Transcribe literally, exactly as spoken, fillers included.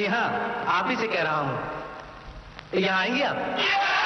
हाँ, आप ही से कह रहा हूँ। यहाँ आएंगे आप?